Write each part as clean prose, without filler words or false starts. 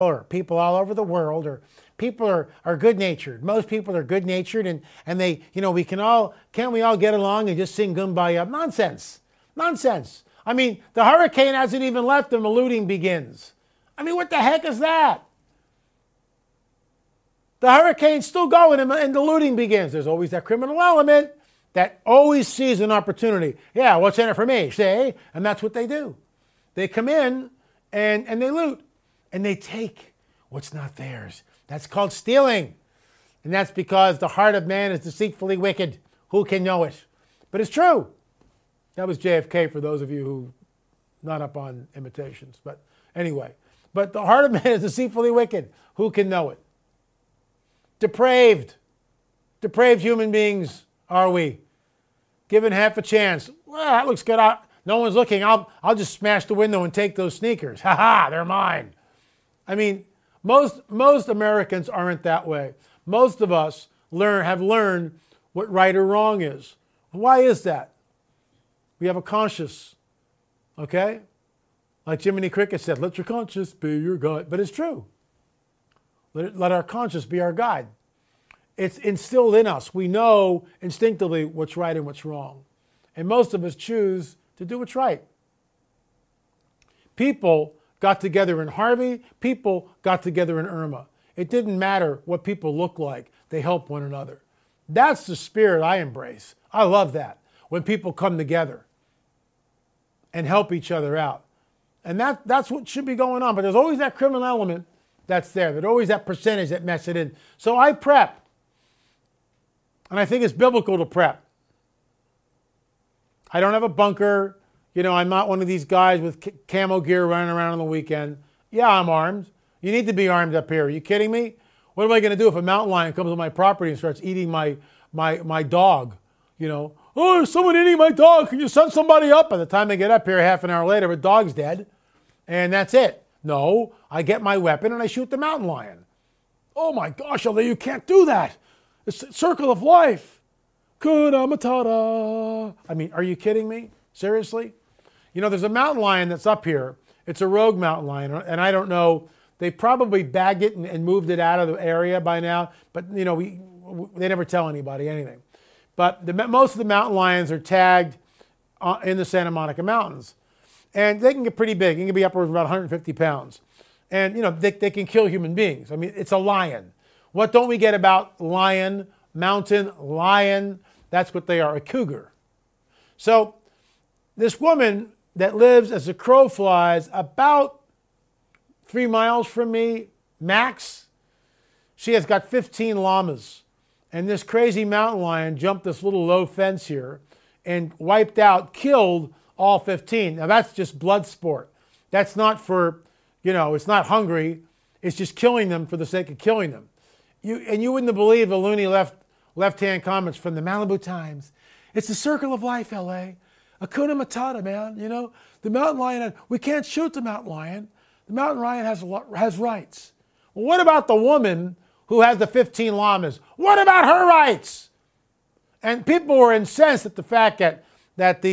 or people all over the world, or people are good-natured. Most people are good-natured, and they, can't we all get along and just sing Kumbaya? Nonsense. Nonsense. I mean, the hurricane hasn't even left and the looting begins. I mean, what the heck is that? The hurricane's still going and the looting begins. There's always that criminal element that always sees an opportunity. Yeah, what's in it for me, see? And that's what they do. They come in and they loot. And they take what's not theirs. That's called stealing. And that's because the heart of man is deceitfully wicked. Who can know it? But it's true. That was JFK for those of you who not up on imitations. But anyway. But the heart of man is deceitfully wicked. Who can know it? Depraved. Depraved human beings are we. Given half a chance. Well, that looks good. No one's looking. I'll just smash the window and take those sneakers. Ha ha, they're mine. I mean, most Americans aren't that way. Most of us have learned what right or wrong is. Why is that? We have a conscience, okay? Like Jiminy Cricket said, let your conscience be your guide. But it's true. Let our conscience be our guide. It's instilled in us. We know instinctively what's right and what's wrong. And most of us choose to do what's right. People got together in Harvey. People got together in Irma. It didn't matter what people look like. They help one another. That's the spirit I embrace. I love that. When people come together and help each other out. And that's what should be going on. But there's always that criminal element that's there. There's always that percentage that mess it in. So I prep. And I think it's biblical to prep. I don't have a bunker. I'm not one of these guys with camo gear running around on the weekend. Yeah, I'm armed. You need to be armed up here. Are you kidding me? What am I going to do if a mountain lion comes on my property and starts eating my dog? Oh, there's someone eating my dog. Can you send somebody up? By the time they get up here, half an hour later, the dog's dead. And that's it. No, I get my weapon and I shoot the mountain lion. Oh my gosh, although you can't do that. It's a circle of life. Kuna Matata. I mean, are you kidding me? Seriously? There's a mountain lion that's up here. It's a rogue mountain lion, and I don't know. They probably bagged it and moved it out of the area by now, but they never tell anybody anything. But most of the mountain lions are tagged in the Santa Monica Mountains, and they can get pretty big. They can be upwards of about 150 pounds, and they can kill human beings. I mean, it's a lion. What don't we get about lion, mountain lion? That's what they are, a cougar. So this woman that lives as a crow flies about 3 miles from me, max, she has got 15 llamas. And this crazy mountain lion jumped this little low fence here and wiped out, killed all 15. Now that's just blood sport. That's not for, it's not hungry. It's just killing them for the sake of killing them. You wouldn't believe the loony left-hand comments from the Malibu Times. It's the circle of life, L.A. Hakuna Matata, man. The mountain lion, we can't shoot the mountain lion. The mountain lion has rights. Well, what about the woman who has the 15 llamas? What about her rights? And people were incensed at the fact that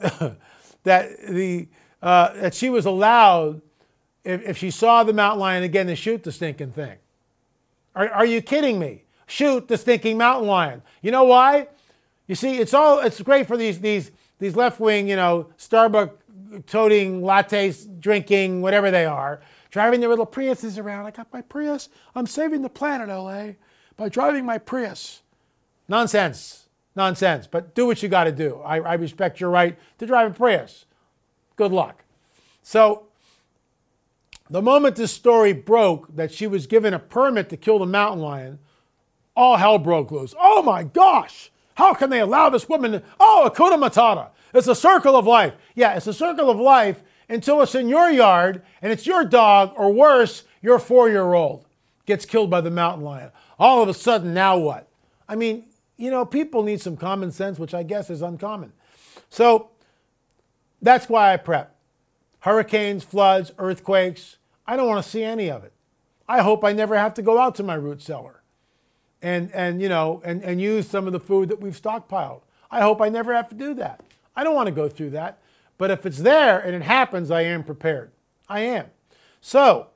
she was allowed, if she saw the mountain lion again, to shoot the stinking thing. Are you kidding me? Shoot the stinking mountain lion. You know why? You see, it's great for these left-wing, Starbucks toting, lattes drinking, whatever they are, driving their little Priuses around. I got my Prius. I'm saving the planet, LA, by driving my Prius. Nonsense. Nonsense. But do what you got to do. I respect your right to drive a Prius. Good luck. So the moment this story broke that she was given a permit to kill the mountain lion, all hell broke loose. Oh my gosh! How can they allow this woman to... Oh, Hakuna Matata. It's a circle of life. Yeah, it's a circle of life until it's in your yard and it's your dog, or worse, your 4-year-old gets killed by the mountain lion. All of a sudden, now what? I mean, people need some common sense, which I guess is uncommon. So that's why I prep. Hurricanes, floods, earthquakes. I don't want to see any of it. I hope I never have to go out to my root cellar and use some of the food that we've stockpiled. I hope I never have to do that. I don't want to go through that. But if it's there and it happens, I am prepared. I am. So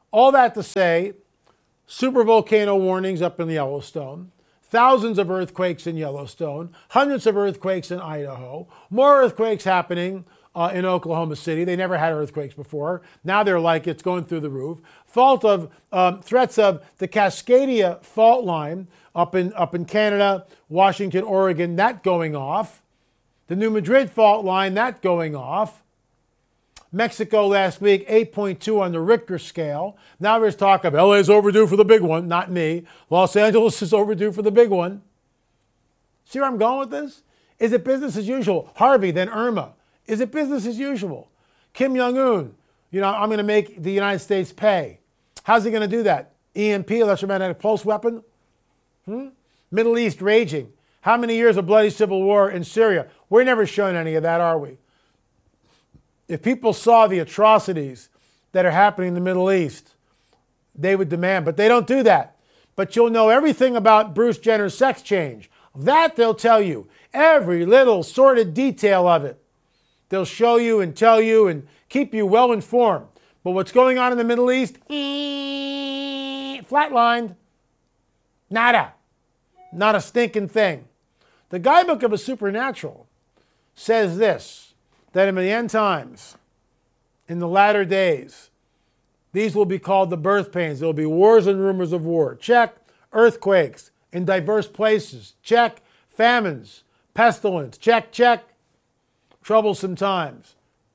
All that to say, supervolcano warnings up in Yellowstone, thousands of earthquakes in Yellowstone, hundreds of earthquakes in Idaho, more earthquakes happening in Oklahoma City. They never had earthquakes before. Now they're like it's going through the roof. Threats of the Cascadia fault line up in Canada, Washington, Oregon, that going off. The New Madrid fault line, that going off. Mexico last week, 8.2 on the Richter scale. Now there's talk of LA's overdue for the big one, not me. Los Angeles is overdue for the big one. See where I'm going with this? Is it business as usual? Harvey, then Irma. Is it business as usual? Kim Jong-un, I'm going to make the United States pay. How's he going to do that? EMP, electromagnetic pulse weapon? Middle East raging. How many years of bloody civil war in Syria? We're never shown any of that, are we? If people saw the atrocities that are happening in the Middle East, they would demand, but they don't do that. But you'll know everything about Bruce Jenner's sex change. That they'll tell you. Every little sordid detail of it. They'll show you and tell you and keep you well informed. But what's going on in the Middle East? Flatlined. Nada. Not a stinking thing. The Guidebook of a Supernatural says this, that in the end times, in the latter days, these will be called the birth pains. There will be wars and rumors of war. Check. Earthquakes in diverse places. Check. Famines. Pestilence. Check, check. Troublesome times.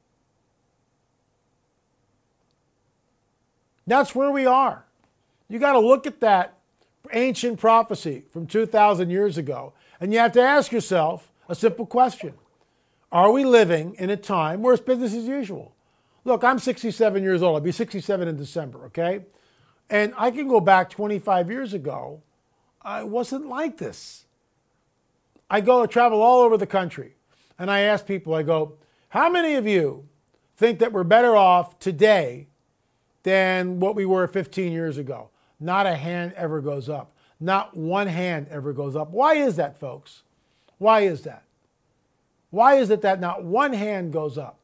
That's where we are. You got to look at that ancient prophecy from 2,000 years ago, and you have to ask yourself a simple question. Are we living in a time where it's business as usual? Look, I'm 67 years old. I'll be 67 in December, okay? And I can go back 25 years ago. I wasn't like this. I travel all over the country. And I ask people, I go, how many of you think that we're better off today than what we were 15 years ago? Not a hand ever goes up. Not one hand ever goes up. Why is that, folks? Why is that? Why is it that not one hand goes up?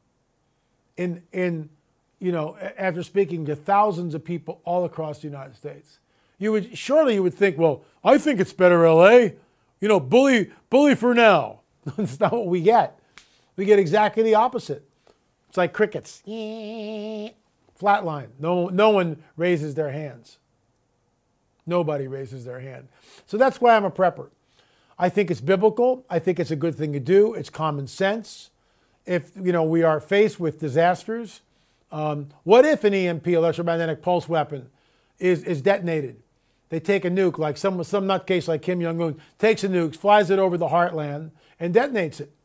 After speaking to thousands of people all across the United States, you would think, well, I think it's better, LA. Bully for now. That's not what we get. We get exactly the opposite. It's like crickets. Flatline. No one raises their hands. Nobody raises their hand. So that's why I'm a prepper. I think it's biblical. I think it's a good thing to do. It's common sense. If we are faced with disasters, what if an EMP, electromagnetic pulse weapon, is detonated? They take a nuke, like some nutcase like Kim Jong-un takes a nuke, flies it over the heartland, and detonates it.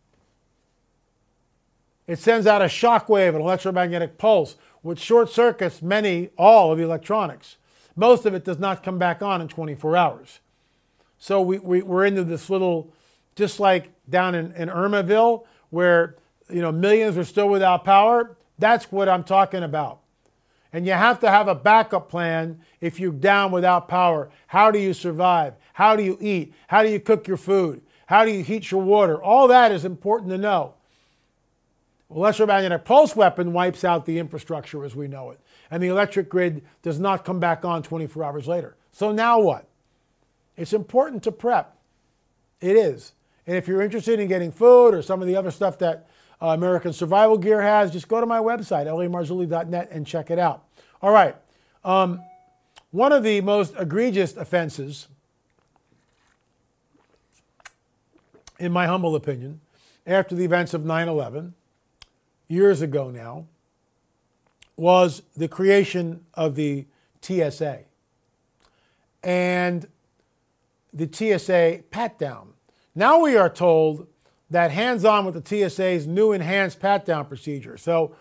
It sends out a shock wave, an electromagnetic pulse, which short circuits all of the electronics. Most of it does not come back on in 24 hours. So we're into this little, just like down in Irmaville, where millions are still without power. That's what I'm talking about. And you have to have a backup plan if you're down without power. How do you survive? How do you eat? How do you cook your food? How do you heat your water? All that is important to know. Electromagnetic pulse weapon wipes out the infrastructure as we know it. And the electric grid does not come back on 24 hours later. So now what? It's important to prep. It is. And if you're interested in getting food or some of the other stuff that American Survival Gear has, just go to my website, lamarzulli.net, and check it out. All right. One of the most egregious offenses, in my humble opinion, after the events of 9/11, years ago now, was the creation of the TSA. And the TSA pat-down. Now we are told that hands-on with the TSA's new enhanced pat-down procedure. So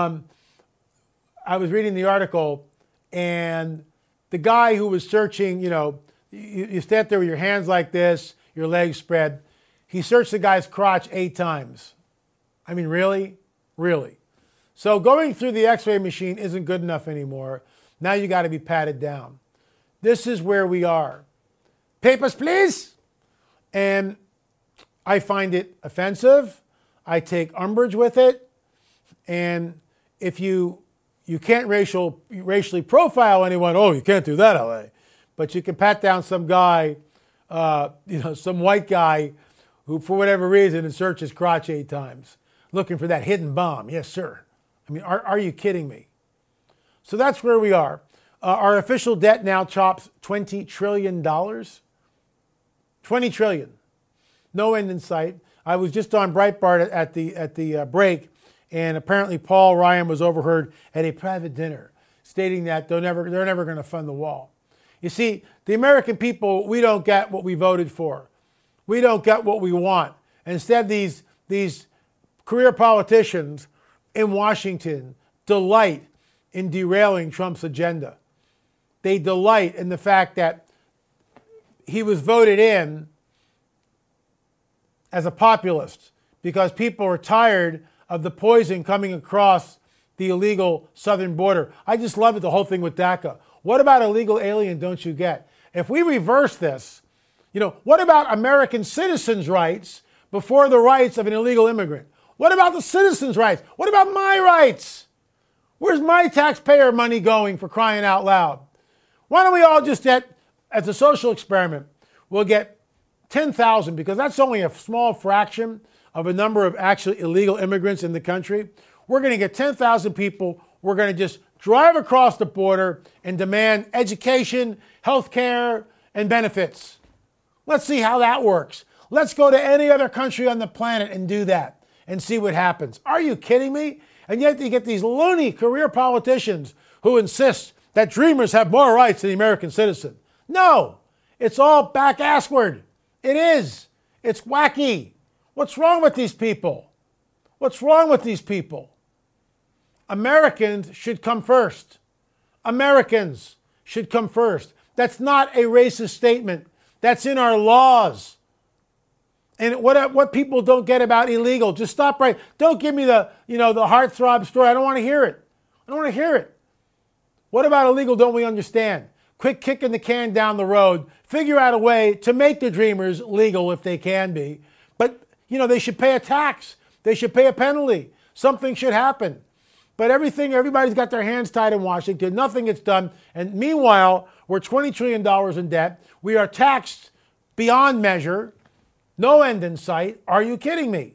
I was reading the article, and the guy who was searching, you stand there with your hands like this, your legs spread. He searched the guy's crotch 8 times. I mean, really? Really? So going through the x-ray machine isn't good enough anymore. Now you got to be patted down. This is where we are. Papers, please. And I find it offensive. I take umbrage with it. And if you you can't racially profile anyone. Oh, you can't do that, LA. But you can pat down some guy, some white guy who, for whatever reason, inserts his crotch 8 times, looking for that hidden bomb. Yes, sir. I mean, are you kidding me? So that's where we are. Our official debt now tops $20 trillion. $20 trillion. No end in sight. I was just on Breitbart at the break, and apparently Paul Ryan was overheard at a private dinner stating that they're never going to fund the wall. You see, the American people, we don't get what we voted for. We don't get what we want. Instead, these career politicians in Washington delight in derailing Trump's agenda. They delight in the fact that he was voted in as a populist because people are tired of the poison coming across the illegal southern border. I just love it, the whole thing with DACA. What about illegal alien don't you get? If we reverse this, what about American citizens' rights before the rights of an illegal immigrant? What about the citizens' rights? What about my rights? Where's my taxpayer money going, for crying out loud? Why don't we all just get, as a social experiment, we'll get 10,000, because that's only a small fraction of a number of actually illegal immigrants in the country. We're going to get 10,000 people. We're going to just drive across the border and demand education, health care, and benefits. Let's see how that works. Let's go to any other country on the planet and do that and see what happens. Are you kidding me? And yet you get these loony career politicians who insist that dreamers have more rights than the American citizen. No, it's all back-assward. It is. It's wacky. What's wrong with these people? What's wrong with these people? Americans should come first. Americans should come first. That's not a racist statement. That's in our laws. And what people don't get about illegal, just stop right. Don't give me the heartthrob story. I don't want to hear it. I don't want to hear it. What about illegal don't we understand? Quit kicking the can down the road. Figure out a way to make the dreamers legal if they can be. But, they should pay a tax. They should pay a penalty. Something should happen. But everybody's got their hands tied in Washington. Nothing gets done. And meanwhile, we're $20 trillion in debt. We are taxed beyond measure. No end in sight. Are you kidding me?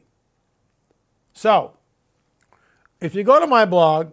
So, if you go to my blog,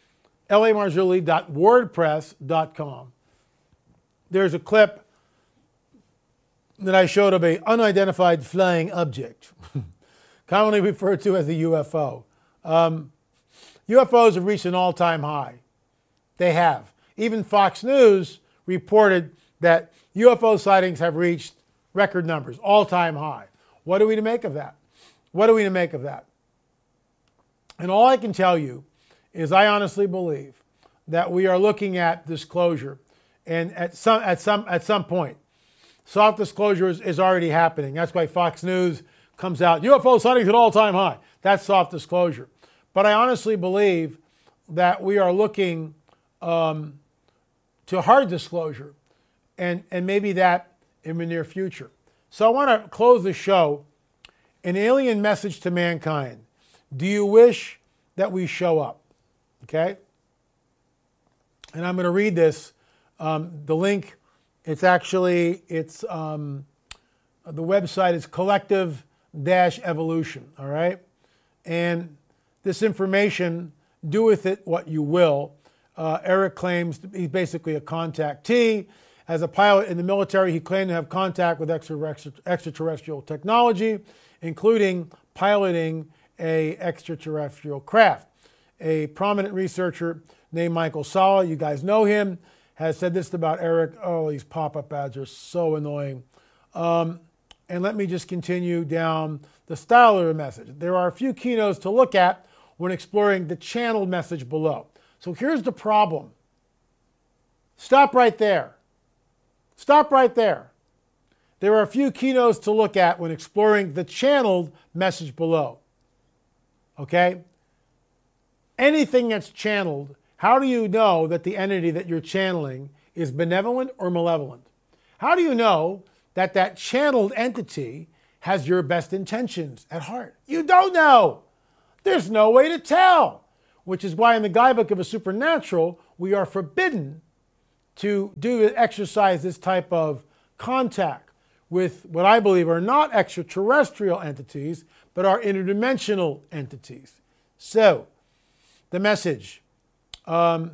lamarzulli.wordpress.com, there's a clip that I showed of an unidentified flying object, commonly referred to as a UFO. UFOs have reached an all-time high. They have. Even Fox News reported that UFO sightings have reached record numbers, all-time high. What are we to make of that? What are we to make of that? And all I can tell you is I honestly believe that we are looking at disclosure, and at some point, soft disclosure is already happening. That's why Fox News comes out, UFO sightings at all-time high. That's soft disclosure. But I honestly believe that we are looking to hard disclosure, and maybe that in the near future. So I want to close the show. An alien message to mankind. Do you wish that we show up? Okay? And I'm going to read this. The link, the website is collective-evolution, all right? And this information, do with it what you will. Eric claims he's basically a contactee. As a pilot in the military, he claimed to have contact with extraterrestrial technology, including piloting an extraterrestrial craft. A prominent researcher named Michael Salla, you guys know him, has said this about Eric. Oh, these pop-up ads are so annoying. And let me just continue down the style of the message. There are a few keynotes to look at when exploring the channeled message below. So here's the problem. Stop right there. Stop right there. There are a few keynotes to look at when exploring the channeled message below. Okay? Anything that's channeled, how do you know that the entity that you're channeling is benevolent or malevolent? How do you know that that channeled entity has your best intentions at heart? You don't know. There's no way to tell. which is why in the guidebook of a supernatural, we are forbidden to exercise this type of contact with what I believe are not extraterrestrial entities, but are interdimensional entities. So, the message. Here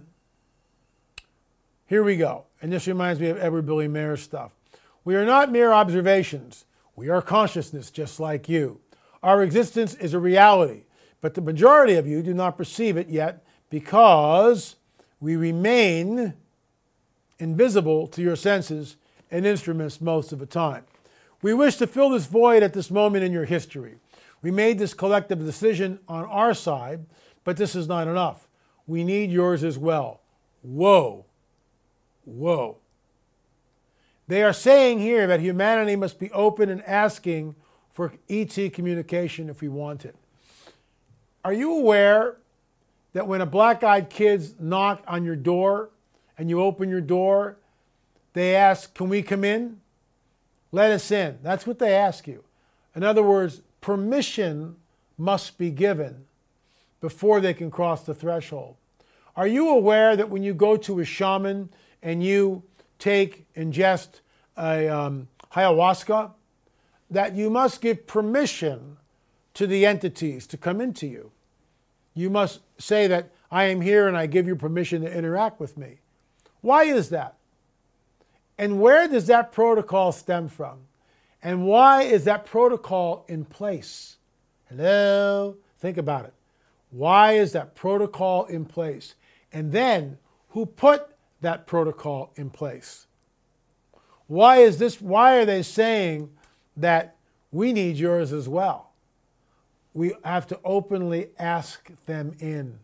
we go. And this reminds me of Edward Billy Mayer's stuff. We are not mere observations. We are consciousness, just like you. Our existence is a reality, but the majority of you do not perceive it yet because we remain invisible to your senses and instruments most of the time. We wish to fill this void at this moment in your history. We made this collective decision on our side, but this is not enough. We need yours as well. Whoa. Whoa. They are saying here that humanity must be open and asking for ET communication if we want it. Are you aware that when a black-eyed kid knock on your door and you open your door, they ask, can we come in? Let us in. That's what they ask you. In other words, permission must be given before they can cross the threshold. Are you aware that when you go to a shaman and you ingest a ayahuasca, that you must give permission to the entities to come into you? You must say that I am here and I give you permission to interact with me. Why is that? And where does that protocol stem from? And why is that protocol in place? Hello? Think about it. Why is that protocol in place? And then, who put that protocol in place? Why are they saying that we need yours as well? We have to openly ask them in.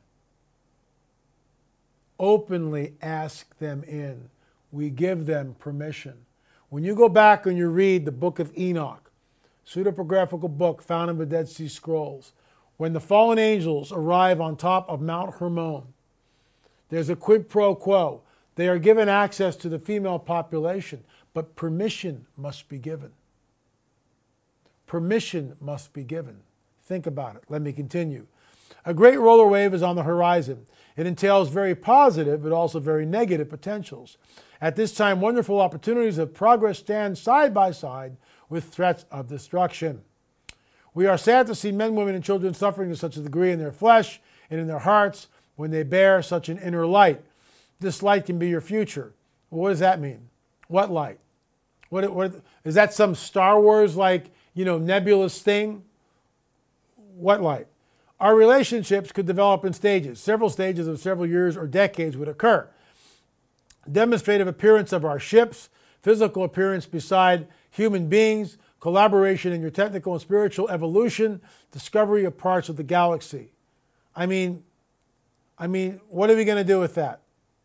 Openly ask them in. We give them permission. When you go back and you read the book of Enoch, pseudepigraphical book found in the Dead Sea Scrolls, when the fallen angels arrive on top of Mount Hermon, there's a quid pro quo. They are given access to the female population, but permission must be given. Permission must be given. Think about it. Let me continue. A great roller wave is on the horizon. It entails very positive, but also very negative potentials. At this time, wonderful opportunities of progress stand side by side with threats of destruction. We are sad to see men, women, and children suffering to such a degree in their flesh and in their hearts when they bear such an inner light. This light can be your future. Well, what does that mean? What light? What is that some Star Wars nebulous thing? What light? Our relationships could develop in stages. Several stages of several years or decades would occur. Demonstrative appearance of our ships, physical appearance beside human beings, collaboration in your technical and spiritual evolution, discovery of parts of the galaxy. I mean, what are we going to do with that?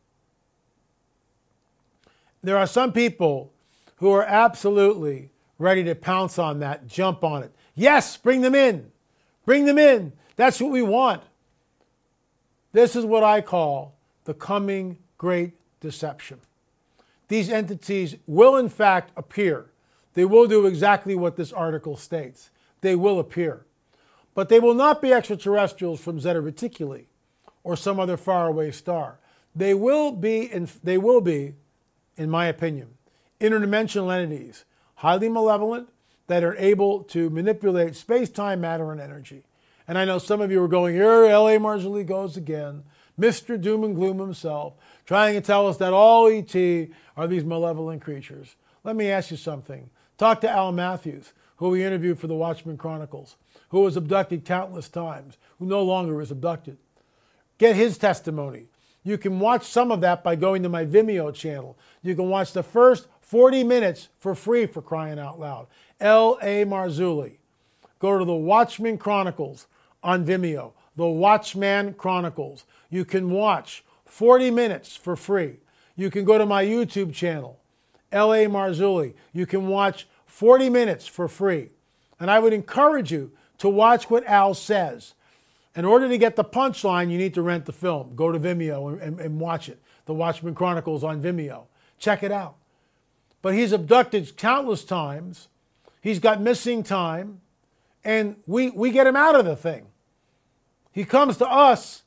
There are some people who are absolutely ready to pounce on that, jump on it. Yes, bring them in. Bring them in. That's what we want. This is what I call the coming great deception. These entities will in fact appear. They will do exactly what this article states. They will appear. But they will not be extraterrestrials from Zeta Reticuli or some other faraway star. They will be, in my opinion, interdimensional entities, highly malevolent, that are able to manipulate space-time, matter, and energy. And I know some of you are going, here L.A. Marzulli goes again, Mr. Doom and Gloom himself, trying to tell us that all ET are these malevolent creatures. Let me ask you something. Talk to Al Matthews, who we interviewed for the Watchmen Chronicles, who was abducted countless times, who no longer is abducted. Get his testimony. You can watch some of that by going to my Vimeo channel. You can watch the first 40 minutes for free, for crying out loud. L.A. Marzulli. Go to the Watchmen Chronicles on Vimeo. The Watchman Chronicles. You can watch 40 minutes for free. You can go to my YouTube channel, L.A. Marzulli. You can watch 40 minutes for free. And I would encourage you to watch what Al says. In order to get the punchline, you need to rent the film. Go to Vimeo and watch it. The Watchmen Chronicles on Vimeo. Check it out. But he's abducted countless times. He's got missing time. And we get him out of the thing. He comes to us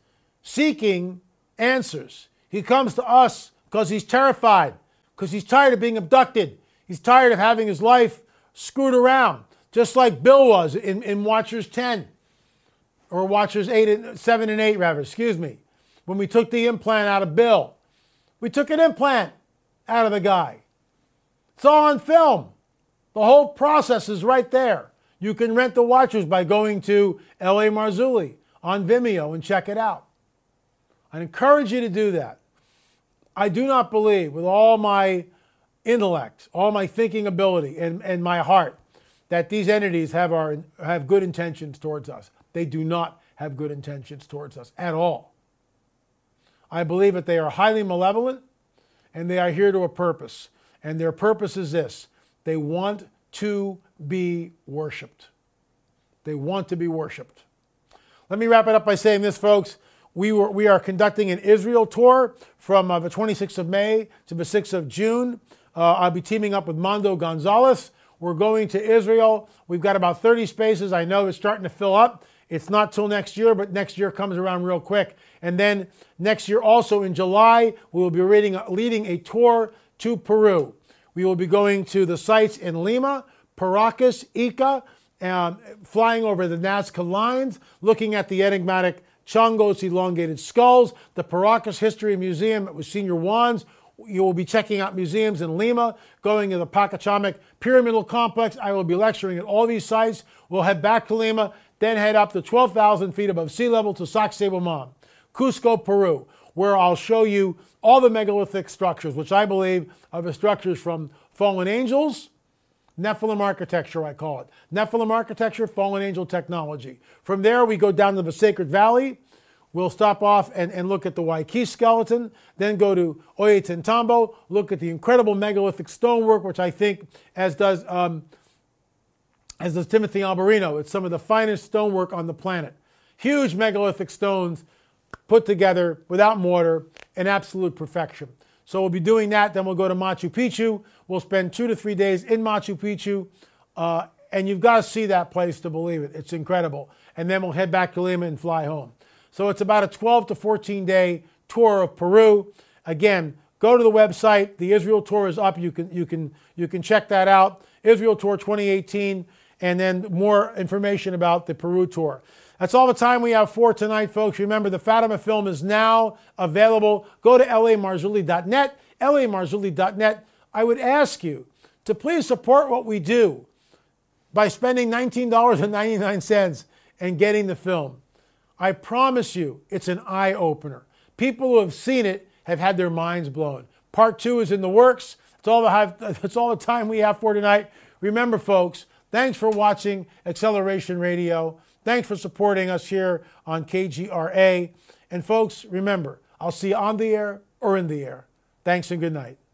seeking answers. He comes to us because he's terrified, because he's tired of being abducted. He's tired of having his life screwed around, just like Bill was in Watchers 10, or Watchers 7 and 8, rather, excuse me. When we took the implant out of Bill, we took an implant out of the guy. It's all on film. The whole process is right there. You can rent the Watchers by going to L.A. Marzulli on Vimeo and check it out. I encourage you to do that. I do not believe, with all my intellect, all my thinking ability, and my heart, that these entities have good intentions towards us. They do not have good intentions towards us at all. I believe that they are highly malevolent, and they are here to a purpose. And their purpose is this: they want to be worshipped. They want to be worshipped. Let me wrap it up by saying this, folks. We are conducting an Israel tour from the 26th of May to the 6th of June. I'll be teaming up with Mondo Gonzalez. We're going to Israel. We've got about 30 spaces. I know it's starting to fill up. It's not till next year, but next year comes around real quick. And then next year, also in July, we will be leading a tour to Peru. We will be going to the sites in Lima, Paracas, Ica, flying over the Nazca lines, looking at the enigmatic Chongos elongated skulls, the Paracas History Museum with Senior Wands. You will be checking out museums in Lima, going to the Pachacamac Pyramidal Complex. I will be lecturing at all these sites. We'll head back to Lima, then head up to 12,000 feet above sea level to Sacsayhuaman, Cusco, Peru, where I'll show you all the megalithic structures, which I believe are the structures from fallen angels, Nephilim architecture, I call it. Nephilim architecture, fallen angel technology. From there, we go down to the Sacred Valley. We'll stop off and look at the Waikiki skeleton, then go to Ollantaytambo, look at the incredible megalithic stonework, which I think, as does Timothy Alberino, it's some of the finest stonework on the planet. Huge megalithic stones put together without mortar in absolute perfection. So we'll be doing that. Then we'll go to Machu Picchu. We'll spend 2 to 3 days in Machu Picchu. And you've got to see that place to believe it. It's incredible. And then we'll head back to Lima and fly home. So it's about a 12 to 14 day tour of Peru. Again, go to the website. The Israel tour is up. You can check that out. Israel Tour 2018, and then more information about the Peru tour. That's all the time we have for tonight, folks. Remember, the Fatima film is now available. Go to lamarzulli.net, lamarzulli.net. I would ask you to please support what we do by spending $19.99 and getting the film. I promise you, it's an eye-opener. People who have seen it have had their minds blown. Part 2 is in the works. That's all the time we have for tonight. Remember, folks, thanks for watching Acceleration Radio. Thanks for supporting us here on KGRA. And folks, remember, I'll see you on the air or in the air. Thanks and good night.